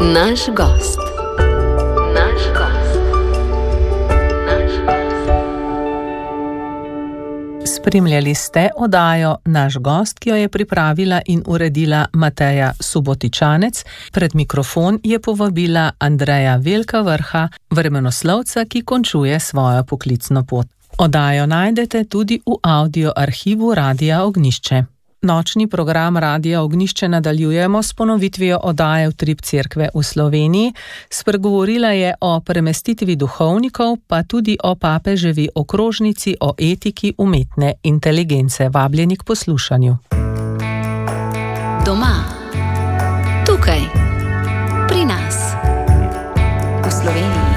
Naš gost. Spremljali ste oddajo Naš gost, ki jo je pripravila in uredila Mateja Subotičanec. Pred mikrofon je povabila Andreja Velka Vrha, vremenoslovca, ki končuje svojo poklicno pot. Oddajo najdete tudi v audio arhivu Radia Ognjišče. Nočni program Radia Ognjišče nadaljujemo s ponovitvijo oddaje Utrip cerkve v Sloveniji. Spregovorila je o premestitvi duhovnikov, pa tudi o papeževi okrožnici o etiki umetne inteligence. Vabljeni k poslušanju. Doma, tukaj, pri nas, v Sloveniji.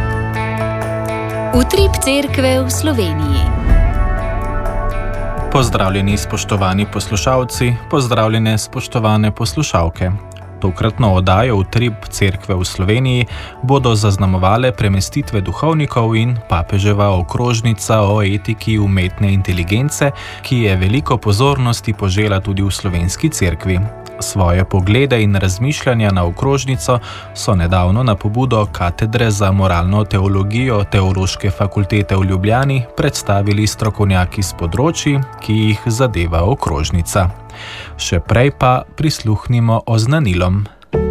Utrip cerkve v Sloveniji. Pozdravljeni spoštovani poslušalci, pozdravljene spoštovane poslušalke. Tokratno oddajo Utrip cerkve v Sloveniji bodo zaznamovale premestitve duhovnikov in papeževa okrožnica o etiki umetne inteligence, ki je veliko pozornosti požela tudi v slovenski cerkvi. Svoje poglede in razmišljanja na okrožnico so nedavno na pobudo Katedre za moralno teologijo Teološke fakultete v Ljubljani predstavili strokovnjaki s področji, ki jih zadeva okrožnica. Še prej pa prisluhnimo oznanilom.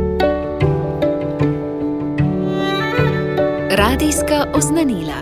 Radijska oznanila.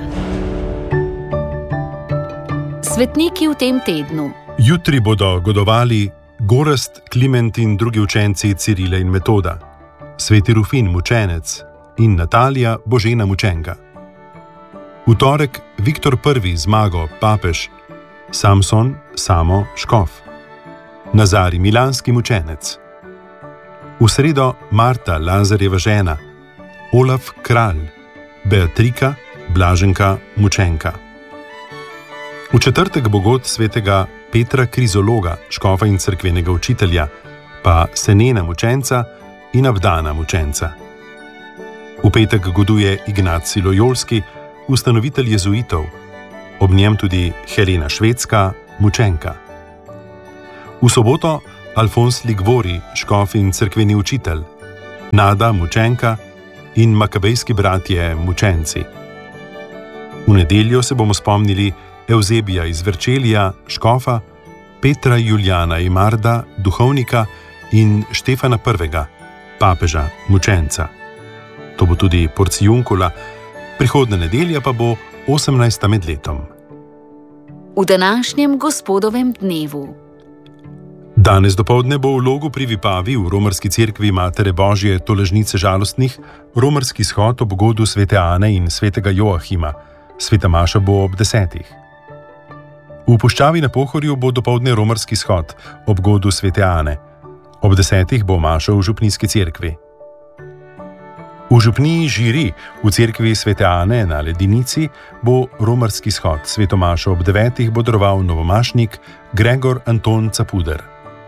Svetniki v tem tednu. Jutri bodo godovali Gorazd, Kliment in drugi učenci Cirila in Metoda, Sveti Rufin, mučenec, in Natalija, Božena mučenka. V torek Viktor I, Zmago, papež, Samson, Samo, škof, Nazari, milanski mučenec. V sredo Marta, Lazarjeva žena, Olaf, kralj, Beatrika, blaženka, mučenka. V četrtek bo god svetega Petra Krizologa, škofa in cerkvenega učitelja, pa Senena mučenca in Abdana mučenca. V petek goduje Ignacij Lojolski, ustanovitelj jezuitov, ob njem tudi Helena Švedska, mučenka. V soboto Alfons Ligvori, škof in cerkveni učitelj, Nada, mučenka in makabejski bratje, mučenci. V nedeljo se bomo spomnili Evzebija iz Verčelija, škofa, Petra Julijana Imarda, duhovnika in Štefana I, papeža, mučenca. To bo tudi porcijunkula, prihodnja nedelja pa bo 18. med letom. V današnjem gospodovem dnevu. Danes dopoldne bo v Logu pri Vipavi v romarski cerkvi Matere Božje tolažnice žalostnih romarski shod ob godu svete Ane in svetega Joahima. Sveta maša bo ob 10. V puščavi na Pohorju bo dopoldne romarski shod ob godu svete Ane. Ob 10. bo maša v župnijski cerkvi. V župniji Žiri v cerkvi svete Ane na Ledinici bo romarski shod. Sveto mašo ob 9. bo daroval novomašnik Gregor Anton Capuder.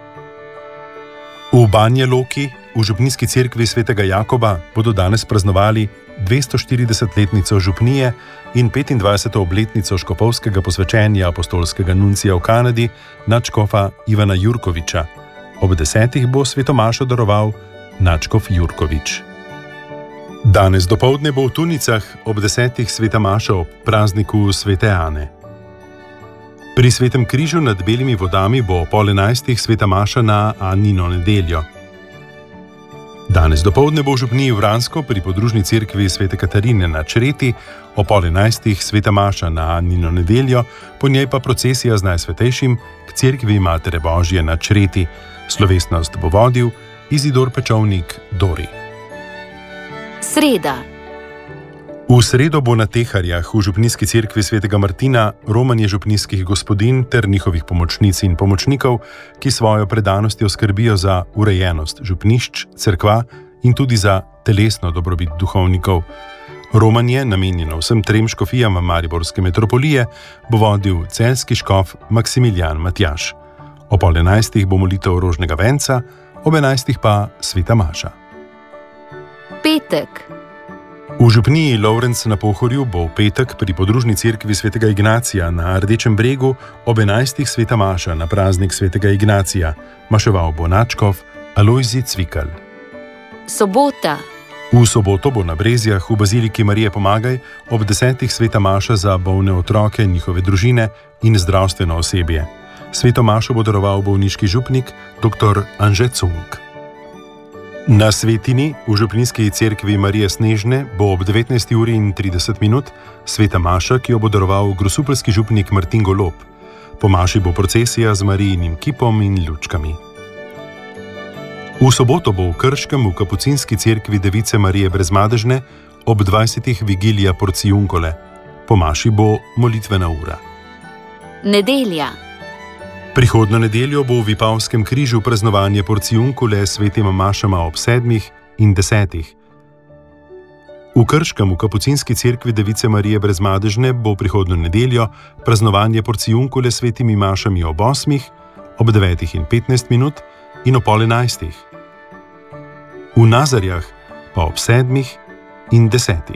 V Banja Loki v župnijski cerkvi svetega Jakoba bodo danes praznovali 240-letnico župnije in 25. obletnico škofovskega posvečenja apostolskega nuncija v Kanadi nadškofa Ivana Jurkoviča. Ob 10. bo sveto mašo daroval nadškof Jurkovič. Danes dopoldne bo v Tunicah ob 10. sveta maša ob prazniku svete Ane. Pri Svetem križu nad Belimi vodami bo ob 11. sveta maša na Anino nedeljo. Danes dopoldne bo v župniji Vransko pri podružni cerkvi svete Katarine na Čreti, ob 11. sveta maša na Anino nedeljo, po njej pa procesija z Najsvetejšim k cerkvi Matere Božje na Čreti. Slovesnost bo vodil Izidor Pečovnik Dori. Sreda. V sredo bo na Teharjah v župnijski cerkvi svetega Martina romanje župnijskih gospodinj ter njihovih pomočnic in pomočnikov, ki svojo predanostjo skrbijo za urejenost župnišč, cerkva in tudi za telesno dobrobit duhovnikov. Romanje, namenjeno vsem trem škofijam mariborske metropolije, bo vodil celjski škof Maksimilijan Matjaž. Ob 11. bo molitev rožnega venca, ob 11. pa sveta maša. Petek. V župniji Lovrenc na Pohorju bo v petek pri podružni cerkvi svetega Ignacija na Rdečem bregu ob 11. sveta maša na praznik svetega Ignacija. Maševal bo nadškof Alojzij Cvikl. Sobota. V soboto bo na Brezjah v baziliki Marije Pomagaj ob 10. sveta maša za bolne otroke, njihove družine in zdravstveno osebje. Sveto mašo bo daroval bolniški župnik dr. Anže Cunk. Na svetini v župninski cerkvi Marije Snežne bo ob 19:30 sveta maša, ki jo bo daroval grosupeljski župnik Martin Golob. Po maši bo procesija z Marijinim kipom in lučkami. V soboto bo v Krškem v kapucinski cerkvi Device Marije Brezmadežne ob 20. vigilija porcijunkole. Po maši bo molitvena ura. Nedelja. Prihodnjo nedeljo bo v Vipavskem križu praznovanje porcijunkole s svetima mašama ob 7. in 10. V Krškem v kapucinski cerkvi Device Marije Brezmadežne bo prihodnjo nedeljo praznovanje porcijunkole s svetimi mašami ob 8., ob 9:15 in ob 10:30. V Nazarjah pa ob 7. in 10.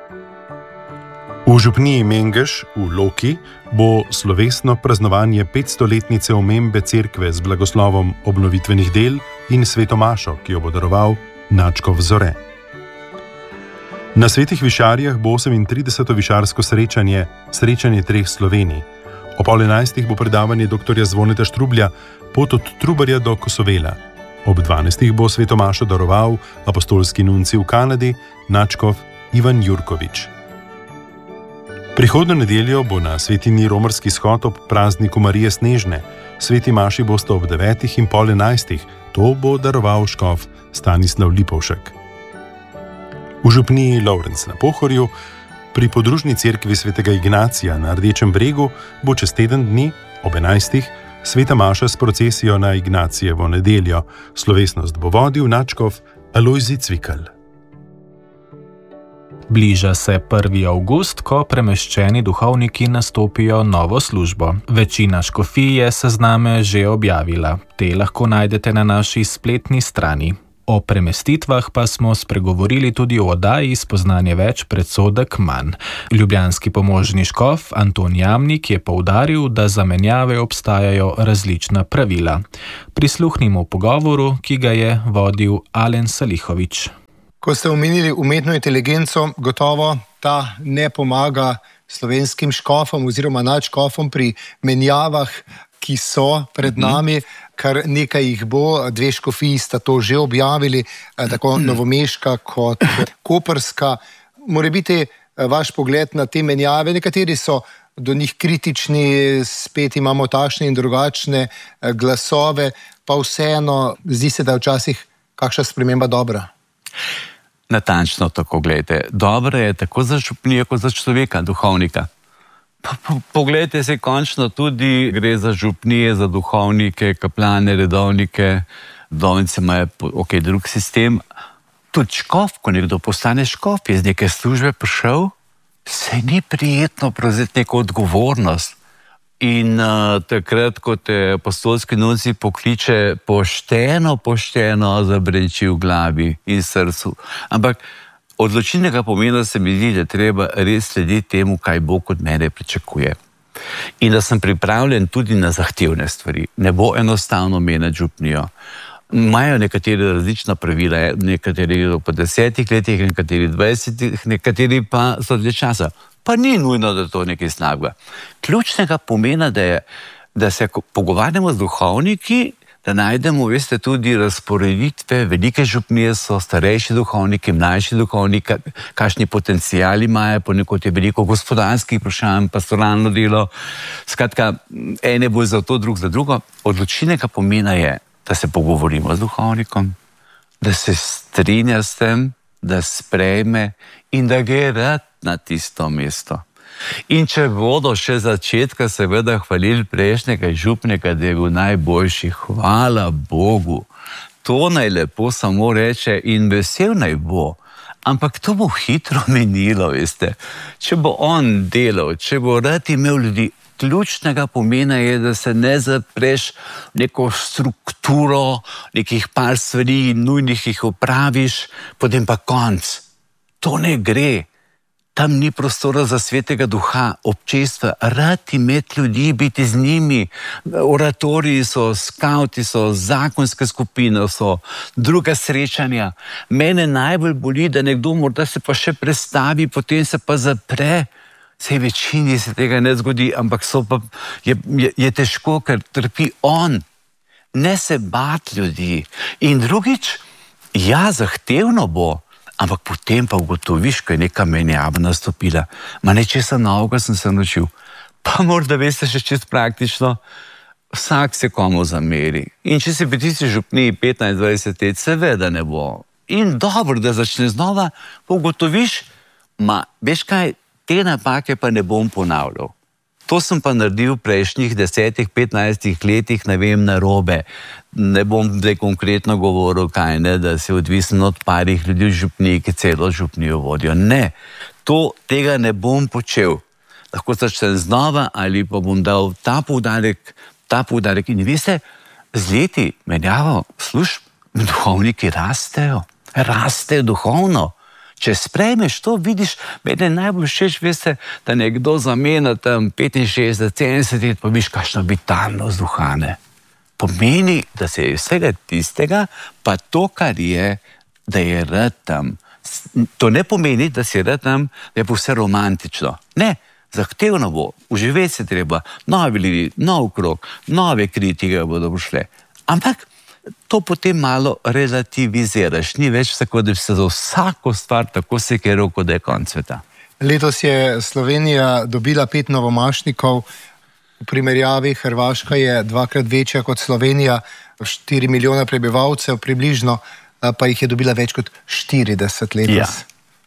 V župniji Mengeš v Loki bo slovesno praznovanje 500-letnice omembe cerkve z blagoslovom obnovitvenih del in sveto mašo, ki jo bo daroval nadškof Zore. Na Svetih Višarjah bo 38. višarsko srečanje treh Slovenij. Ob 11. bo predavanje dr. Zvoneta Štrublja Pot od Trubarja do Kosovela. Ob 12. bo sveto mašo daroval apostolski nunci v Kanadi, nadškof Ivan Jurkovič. Prihodnjo nedeljo bo na svetini romarski shod ob prazniku Marije Snežne. Sveti maši bosta ob 9. in 10:30. To bo daroval škof Stanislav Lipovšek. V župniji Lovrenc na Pohorju pri podružni cerkvi svetega Ignacija na Rdečem bregu bo čez teden dni ob 11. sveta maša s procesijo na Ignacijevo nedeljo. Slovesnost bo vodil nadškof Alojzij Cvikl. Bliža se 1. avgust, ko premeščeni duhovniki nastopijo novo službo. Večina škofij je sezname že objavila. Te lahko najdete na naši spletni strani. O premestitvah pa smo spregovorili tudi v oddaji Spoznanje več, predsodek manj. Ljubljanski pomožni škof Anton Jamnik je poudaril, da za menjave obstajajo različna pravila. Prisluhnimo pogovoru, ki ga je vodil Alen Salihovič. Ko ste omenili umetno inteligenco, gotovo ta ne pomaga slovenskim škofom oziroma nadškofom pri menjavah, ki so pred nami, kar nekaj jih bo. 2 škofiji sta to že objavili, tako novomeška kot koprska. Morebiti vaš pogled na te menjave, nekateri so do njih kritični, spet imamo takšne in drugačne glasove, pa vseeno zdi se, da je včasih kakšna sprememba dobra. Natančno tako, gledajte. Dobro je tako za župnije, kot za človeka, duhovnika. Poglejte se, končno tudi gre za župnije, za duhovnike, kaplane, redovnike, dovnice imajo drug sistem. Tudi škof, ko nekdo postane škof, je iz neke službe prišel, se ni prijetno prevzeti neko odgovornost. In takrat, ko te apostolski nunci pokliče, pošteno zabrenči v glavi in srcu. Ampak odločilnega pomena se mi zdi, da treba res slediti temu, kaj Bog od mene pričakuje. In da sem pripravljen tudi na zahtevne stvari. Ne bo enostavno menjati župnijo. Imajo nekateri različna pravila, nekateri po 10 letih, nekateri 20, nekateri pa so dlje časa. Pa ni nujno, da to nekaj slabega. Ključnega pomena, da se pogovarjamo z duhovniki, da najdemo, veste, tudi razporeditve. Velike župnije so starejši duhovniki, mlajši duhovniki, kakšni potencijali imajo, ponekod je veliko gospodarskih vprašanj, pastoralno delo. Skratka, ene bolj za to, drug za drugo. Odločilnega pomena je, da se pogovorimo z duhovnikom, da se strinja s tem, da sprejme in da gre rad na tisto mesto. In če bodo še začetka seveda hvalili prejšnjega župnika, da je bil najboljši, hvala Bogu. To naj lepo samo reče in vesel naj bo. Ampak to bo hitro minilo, veste. Če bo on delal, če bo rad imel ljudi, ključnega pomena je, da se ne zapreš neko strukturo, nekih par stvari, nujnih jih opraviš, potem pa konc. To ne gre. tam ni prostora za svetega duha, občestva, rad imeti ljudi, biti z njimi. Oratoriji so, skauti so, zakonske skupine so, druga srečanja. Mene najbolj boli, da nekdo morda se pa še prestavi, potem se pa zapre. Vsej večini se tega ne zgodi, ampak je težko, ker trpi on. Ne se bati ljudi. In drugič, ja, zahtevno bo, ampak potem pa ugotoviš, ko je neka menjava nastopila. Ma nečesa novega sem se naučil. Pa morda veste še čisto praktično, vsak se komu zameri. In če si pri tisti župniji 15-20 let, seveda ne bo. In dobro, da začne znova, pa ugotoviš, ma veš kaj, te napake pa ne bom ponavljal. To sem pa naredil v prejšnjih 10-15 letih, ne vem, narobe. Ne bom zdaj konkretno govoril, kaj ne, da si odvisen od parih ljudi v župniji, ki celo župnijo vodijo. Ne, tega ne bom počel. Lahko začnem znova ali pa bom dal ta poudarek. In veste, z leti menjavo služb, duhovniki rastejo duhovno. Če sprejmeš to, vidiš, meni najbolj všeč, veste, da nekdo zamena tam 65-70 let, pa vidiš, kakšno vitalnost duha, ne. Pomeni, da se je vsega tistega, pa to, kar je, da je rad tam. To ne pomeni, da si rad tam, da je pa vse romantično. Ne, zahtevno bo, uživeti se treba, novi ljudi, nov krog, nove kritike bodo šle. Ampak to potem malo relativiziraš. Ni več tako, da bi se za vsako stvar tako sekiral, kot da je konec sveta. Letos je Slovenija dobila 5 novomašnikov, v primerjavi Hrvaška je 2-krat večja kot Slovenija, 4 milijona prebivalcev približno, pa jih je dobila več kot 40 letos. Ja.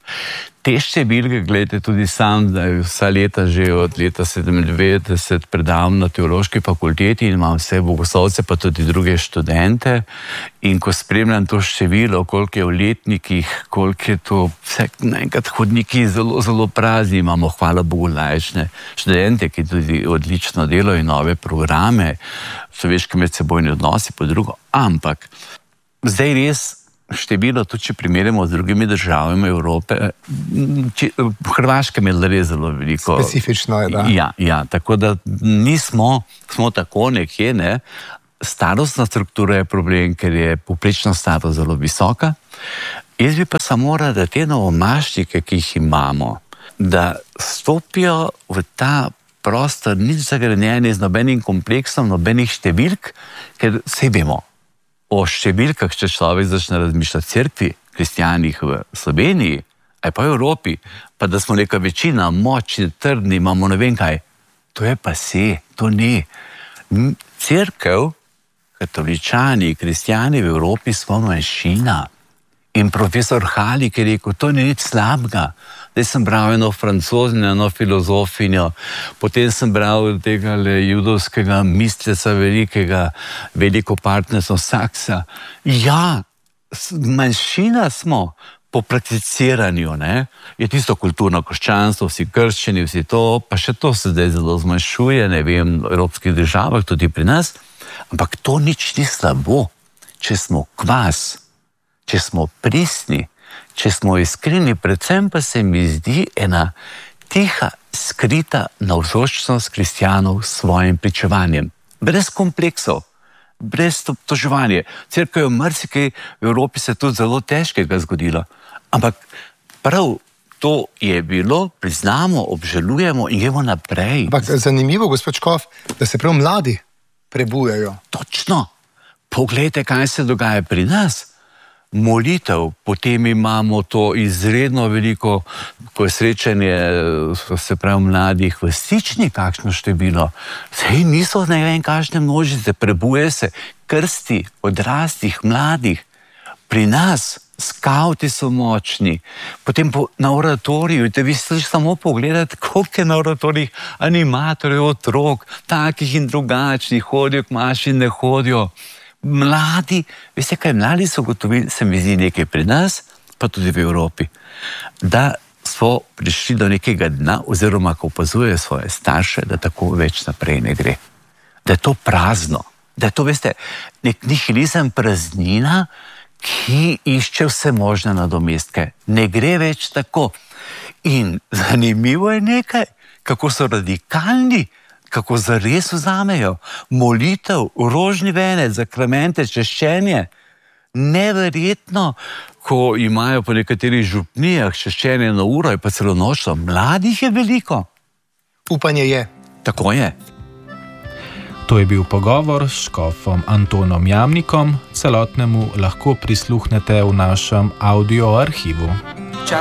Te številke, gledajte, tudi sam, da je vsa leta, že od leta 97 predavam na teološki fakulteti in imam vse bogoslovce, pa tudi druge študente. In ko spremljam to število, koliko je v letnikih, koliko je to, vse naenkrat hodniki zelo, zelo prazni, imamo, hvala Bogu, laične študente, ki tudi odlično delajo in nove programe, človeški medsebojni odnosi, pa drugo. Ampak zdaj res število, tudi če primerjamo z drugimi državami Evrope, Hrvaška je res zelo veliko. Specifično je, da. Ja, tako da smo tako nekje, ne. Starostna struktura je problem, ker je povprečna starost zelo visoka. Jaz bi pa samo rad, da te novomašnike, ki jih imamo, da stopijo v ta prostor, nič zagrenjeni z nobenim kompleksom, nobenih številk, ker vse vemo. O številkah, če človek začne razmišljati v cerkvi, kristijanih v Sloveniji, ali pa v Evropi, pa da smo neka večina, močni, trdni, imamo ne vem kaj. To je pa to ni. Cerkev, katoličani, kristijani v Evropi smo manjšina. In profesor Halik je rekel, to ni nič slabega. Zdaj sem bral eno francozinjo, eno filozofinjo, potem sem bral tega judovskega misleca veliko partnerstva Saksa. Ja, manjšina smo po prakticiranju, ne. Je tisto kulturno krščanstvo, vsi krščani, vsi to, pa še to se zdaj zelo zmanjšuje, ne vem, v evropskih državah, tudi pri nas. Ampak to nič ni slabo, če smo kvas, če smo pristni, če smo iskreni, predvsem pa se mi zdi ena tiha, skrita navzočnost kristjanov s svojim pričevanjem. Brez kompleksov, brez obtoževanja. Cerkev je marsikaj v Evropi se tudi zelo težkega zgodilo. Ampak prav to je bilo, priznamo, obžalujemo in gremo naprej. Ampak zanimivo, gospod Škof, da se prav mladi prebujajo. Točno. Poglejte, kaj se dogaja pri nas. Molitev, potem imamo to izredno veliko, ko je srečanje, se pravi, mladih v Stični, kakšno število. Sej niso ne vem kakšne množice, prebuje se krsti odraslih, mladih. Pri nas skauti so močni, potem na oratoriju, vi ste samo pogledati, koliko je na oratorijih animatorjev, otrok, takih in drugačnih, hodijo k maši in ne hodijo. Mladi, veste kaj, mladi so gotovili, se mi zdi nekaj pri nas, pa tudi v Evropi, da so prišli do nekega dna, oziroma ko opazujejo svoje starše, da tako več naprej ne gre. Da je to prazno, da je to, veste, nek nihilizem, praznina, ki išče vse možne nadomestke. Ne gre več tako. In zanimivo je nekaj, kako so radikalni, kako zares vzamejo molitev, rožni venec, zakramente, češčenje. Neverjetno, ko imajo po nekaterih župnijah češčenje na uro, pa celo nočno. Mladih je veliko. Upanje je. Tako je. To je bil pogovor s škofom Antonom Jamnikom, celotnemu lahko prisluhnete v našem audio arhivu.